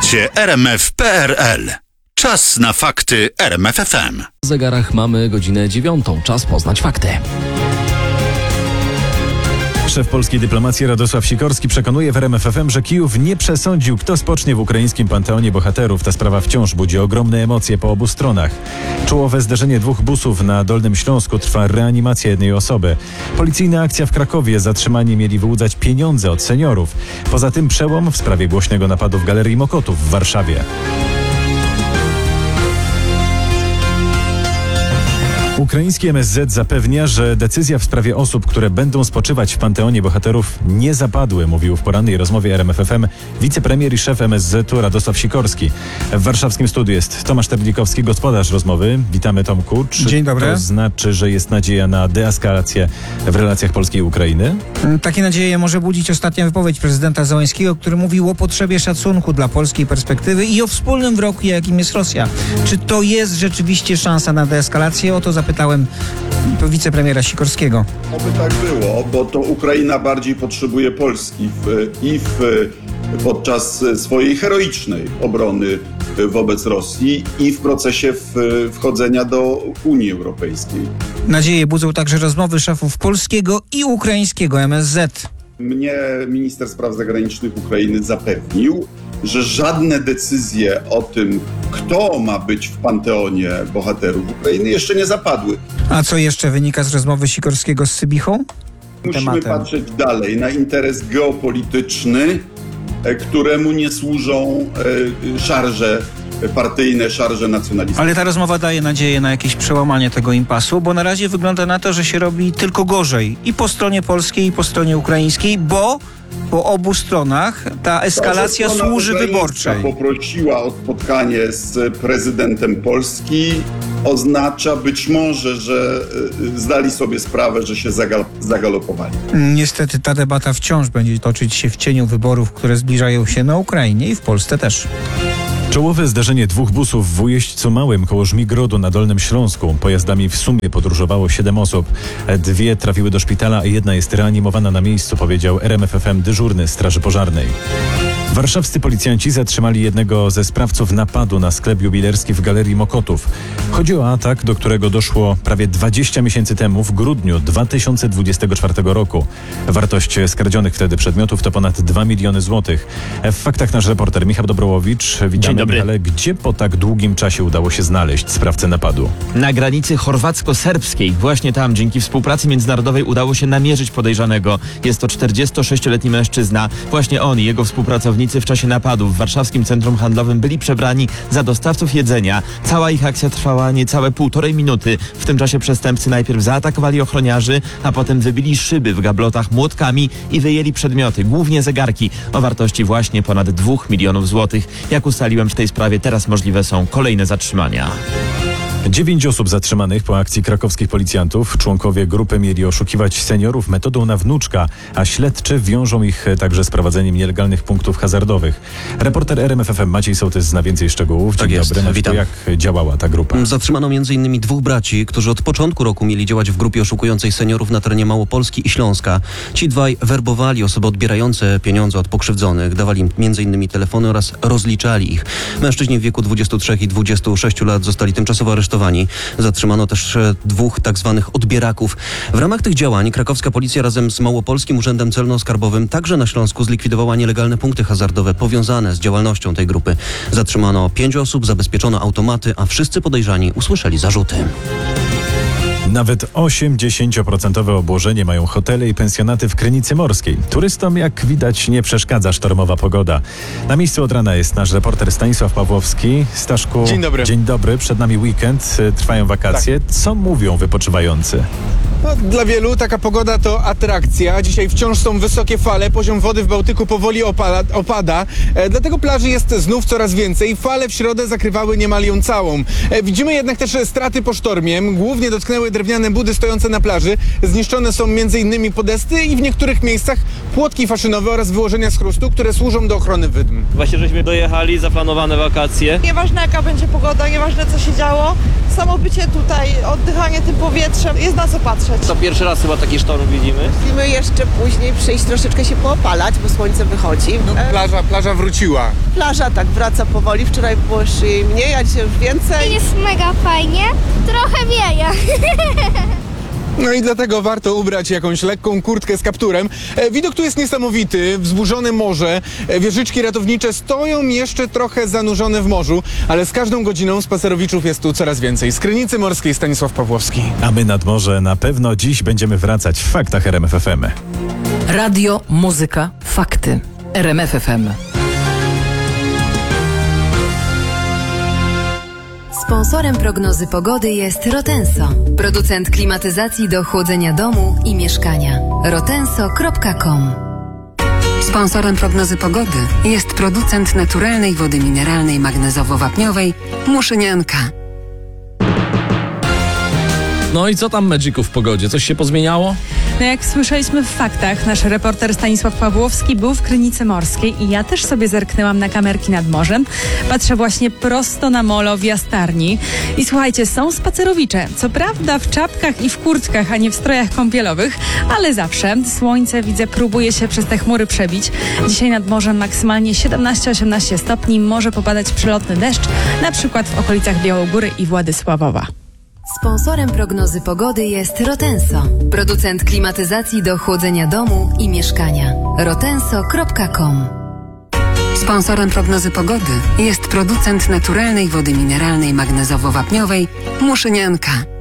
Podcaście RMF.pl. Czas na fakty RMF FM. W zegarach mamy godzinę 9. Czas poznać fakty. Szef polskiej dyplomacji Radosław Sikorski przekonuje w RMF FM, że Kijów nie przesądził, kto spocznie w ukraińskim panteonie bohaterów. Ta sprawa wciąż budzi ogromne emocje po obu stronach. Czołowe zderzenie dwóch busów na Dolnym Śląsku, trwa reanimacja jednej osoby. Policyjna akcja w Krakowie, zatrzymani mieli wyłudzać pieniądze od seniorów. Poza tym przełom w sprawie głośnego napadu w Galerii Mokotów w Warszawie. Ukraiński MSZ zapewnia, że decyzja w sprawie osób, które będą spoczywać w Panteonie Bohaterów, nie zapadły, mówił w porannej rozmowie RMF FM wicepremier i szef MSZ-u Radosław Sikorski. W warszawskim studiu jest Tomasz Terlikowski, gospodarz rozmowy. Witamy, Tomku. Czy Dzień dobry. To znaczy, że jest nadzieja na deeskalację w relacjach Polski i Ukrainy? Takie nadzieje może budzić ostatnia wypowiedź prezydenta Zełenskiego, który mówił o potrzebie szacunku dla polskiej perspektywy i o wspólnym wrogu, jakim jest Rosja. Czy to jest rzeczywiście szansa na deeskalację? O to zapytałem wicepremiera Sikorskiego. Oby tak było, bo to Ukraina bardziej potrzebuje Polski podczas swojej heroicznej obrony wobec Rosji i w procesie wchodzenia do Unii Europejskiej. Nadzieję budzą także rozmowy szefów polskiego i ukraińskiego MSZ. Mnie minister spraw zagranicznych Ukrainy zapewnił, że żadne decyzje o tym, kto ma być w Panteonie Bohaterów Ukrainy, jeszcze nie zapadły. A co jeszcze wynika z rozmowy Sikorskiego z Sybichą? Musimy patrzeć dalej na interes geopolityczny, któremu nie służą szarże partyjne, szarże nacjonalistyczne. Ale ta rozmowa daje nadzieję na jakieś przełamanie tego impasu, bo na razie wygląda na to, że się robi tylko gorzej i po stronie polskiej, i po stronie ukraińskiej, bo po obu stronach ta eskalacja służy wyborczej. Poprosiła o spotkanie z prezydentem Polski, oznacza być może, że zdali sobie sprawę, że się zagalopowali. Niestety ta debata wciąż będzie toczyć się w cieniu wyborów, które zbliżają się na Ukrainie i w Polsce też. Czołowe zdarzenie dwóch busów w Ujeźdźcu Małym koło Żmigrodu na Dolnym Śląsku. Pojazdami w sumie podróżowało 7 osób. 2 trafiły do szpitala, a 1 jest reanimowana na miejscu, powiedział RMF FM dyżurny Straży Pożarnej. Warszawscy policjanci zatrzymali jednego ze sprawców napadu na sklep jubilerski w Galerii Mokotów. Chodzi o atak, do którego doszło prawie 20 miesięcy temu, w grudniu 2024 roku. Wartość skradzionych wtedy przedmiotów to ponad 2 miliony złotych. W faktach nasz reporter Michał Dobrołowicz. Witamy. Dzień dobry. Ale gdzie po tak długim czasie udało się znaleźć sprawcę napadu? Na granicy chorwacko-serbskiej. Właśnie tam dzięki współpracy międzynarodowej udało się namierzyć podejrzanego. Jest to 46-letni mężczyzna. Właśnie on i jego współpracownicy w czasie napadu w warszawskim centrum handlowym byli przebrani za dostawców jedzenia. Cała ich akcja trwała niecałe 1,5 minuty. W tym czasie przestępcy najpierw zaatakowali ochroniarzy, a potem wybili szyby w gablotach młotkami i wyjęli przedmioty, głównie zegarki, o wartości właśnie ponad 2 milionów złotych. Jak ustaliłem w tej sprawie, teraz możliwe są kolejne zatrzymania. 9 osób zatrzymanych po akcji krakowskich policjantów. Członkowie grupy mieli oszukiwać seniorów metodą na wnuczka, a śledczy wiążą ich także z prowadzeniem nielegalnych punktów hazardowych. Reporter RMF FM Maciej Sołtys zna więcej szczegółów. Dzień dobry. Witam. Jak działała ta grupa? Zatrzymano m.in. 2 braci, którzy od początku roku mieli działać w grupie oszukującej seniorów na terenie Małopolski i Śląska. Ci dwaj werbowali osoby odbierające pieniądze od pokrzywdzonych, dawali im m.in. telefony oraz rozliczali ich. Mężczyźni w wieku 23 i 26 lat zostali tymczasowo aresztowani. Zatrzymano też 2 tak zwanych odbieraków. W ramach tych działań krakowska policja razem z Małopolskim Urzędem Celno-Skarbowym także na Śląsku zlikwidowała nielegalne punkty hazardowe powiązane z działalnością tej grupy. Zatrzymano 5 osób, zabezpieczono automaty, a wszyscy podejrzani usłyszeli zarzuty. Nawet 80% obłożenie mają hotele i pensjonaty w Krynicy Morskiej. Turystom, jak widać, nie przeszkadza sztormowa pogoda. Na miejscu od rana jest nasz reporter Stanisław Pawłowski. Staszku, dzień dobry. Dzień dobry. Przed nami weekend, trwają wakacje. Tak. Co mówią wypoczywający? No, dla wielu taka pogoda to atrakcja. Dzisiaj wciąż są wysokie fale, poziom wody w Bałtyku powoli opada. Dlatego plaży jest znów coraz więcej. Fale w środę zakrywały niemal ją całą. Widzimy jednak też straty po sztormie. Głównie dotknęły drewniane budy stojące na plaży. Zniszczone są m.in. podesty i w niektórych miejscach płotki faszynowe oraz wyłożenia z chrustu, które służą do ochrony wydm. Właśnie żeśmy dojechali, zaplanowane wakacje. Nieważne jaka będzie pogoda, nieważne co się działo, samo bycie tutaj, oddychanie tym powietrzem, jest na co patrzeć. To pierwszy raz chyba taki sztorm widzimy. Musimy jeszcze później przyjść troszeczkę się poopalać, bo słońce wychodzi. Plaża wróciła. Plaża tak wraca powoli, wczoraj było już jej mniej, a dzisiaj już więcej. Jest mega fajnie, trochę wieje. No i dlatego warto ubrać jakąś lekką kurtkę z kapturem. Widok tu jest niesamowity, wzburzone morze, wieżyczki ratownicze stoją jeszcze trochę zanurzone w morzu, ale z każdą godziną spacerowiczów jest tu coraz więcej. Z Krynicy Morskiej Stanisław Pawłowski. A my nad morze na pewno dziś będziemy wracać w faktach RMF FM. Radio, muzyka, fakty. RMF FM. Sponsorem prognozy pogody jest Rotenso, producent klimatyzacji do chłodzenia domu i mieszkania. rotenso.com. Sponsorem prognozy pogody jest producent naturalnej wody mineralnej magnezowo-wapniowej Muszynianka. No i co tam, Magicu, w pogodzie? Coś się pozmieniało? No jak słyszeliśmy w faktach, nasz reporter Stanisław Pawłowski był w Krynicy Morskiej i ja też sobie zerknęłam na kamerki nad morzem. Patrzę właśnie prosto na molo w Jastarni. I słuchajcie, są spacerowicze. Co prawda w czapkach i w kurtkach, a nie w strojach kąpielowych, ale zawsze. Słońce, widzę, próbuje się przez te chmury przebić. Dzisiaj nad morzem maksymalnie 17-18 stopni. Może popadać przelotny deszcz, na przykład w okolicach Białogóry i Władysławowa. Sponsorem prognozy pogody jest Rotenso, producent klimatyzacji do chłodzenia domu i mieszkania. rotenso.com. Sponsorem prognozy pogody jest producent naturalnej wody mineralnej magnezowo-wapniowej Muszynianka.